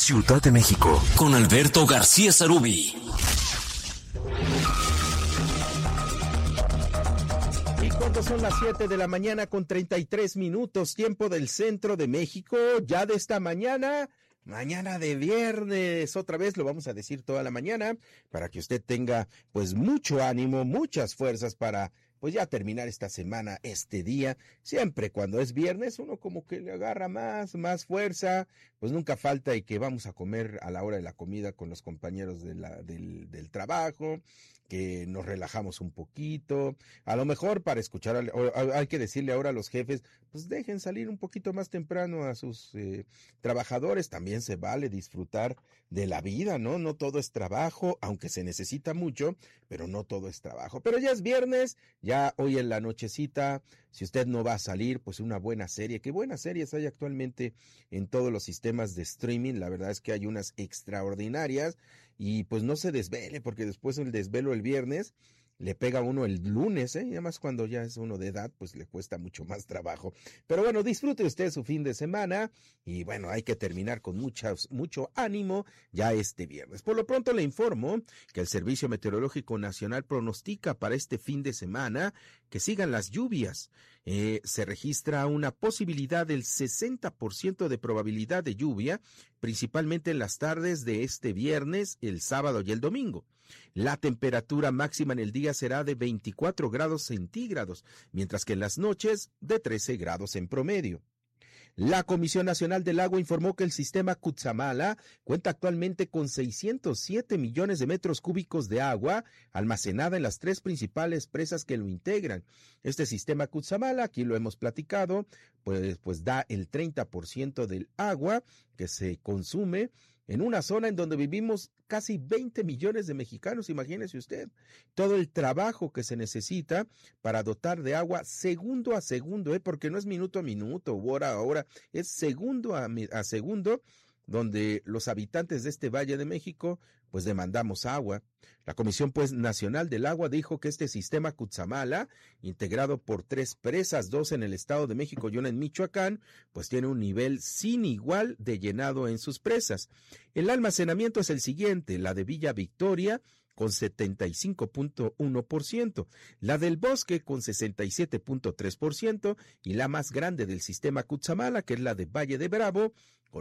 Ciudad de México, con Alberto García Zarubi. Y cuando son las 7 de la mañana con 33 minutos, tiempo del centro de México, ya de esta mañana de viernes, otra vez lo vamos a decir toda la mañana, para que usted tenga pues mucho ánimo, muchas fuerzas para pues ya terminar esta semana, este día. Siempre cuando es viernes uno como que le agarra más fuerza, pues nunca falta y que vamos a comer a la hora de la comida con los compañeros del trabajo, que nos relajamos un poquito, a lo mejor para escuchar, hay que decirle ahora a los jefes, pues dejen salir un poquito más temprano a sus trabajadores, también se vale disfrutar de la vida, ¿no? No todo es trabajo, aunque se necesita mucho, pero no todo es trabajo. Pero ya es viernes, ya hoy en la nochecita, si usted no va a salir, pues una buena serie. ¿Qué buenas series hay actualmente en todos los sistemas de streaming? La verdad es que hay unas extraordinarias y pues no se desvele, porque después el desvelo el viernes le pega a uno el lunes, y además cuando ya es uno de edad, pues le cuesta mucho más trabajo. Pero bueno, disfrute usted su fin de semana y bueno, hay que terminar con mucho ánimo ya este viernes. Por lo pronto le informo que el Servicio Meteorológico Nacional pronostica para este fin de semana que sigan las lluvias. Se registra una posibilidad del 60% de probabilidad de lluvia, principalmente en las tardes de este viernes, el sábado y el domingo. La temperatura máxima en el día será de 24 grados centígrados, mientras que en las noches de 13 grados en promedio. La Comisión Nacional del Agua informó que el sistema Cutzamala cuenta actualmente con 607 millones de metros cúbicos de agua almacenada en las tres principales presas que lo integran. Este sistema Cutzamala, aquí lo hemos platicado, pues da el 30% del agua que se consume en una zona en donde vivimos casi 20 millones de mexicanos, imagínese usted, todo el trabajo que se necesita para dotar de agua segundo a segundo, porque no es minuto a minuto o hora a hora, es segundo a segundo, donde los habitantes de este Valle de México pues demandamos agua. La Comisión Nacional del Agua dijo que este sistema Cutzamala, integrado por 3 presas, 2 en el Estado de México y una en Michoacán, pues tiene un nivel sin igual de llenado en sus presas. El almacenamiento es el siguiente: la de Villa Victoria con 75.1%, la del Bosque con 67.3% y la más grande del sistema Cutzamala, que es la de Valle de Bravo, con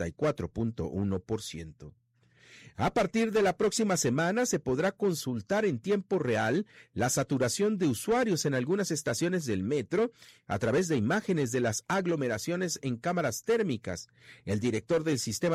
84.1%. A partir de la próxima semana se podrá consultar en tiempo real la saturación de usuarios en algunas estaciones del metro a través de imágenes de las aglomeraciones en cámaras térmicas. El director del sistema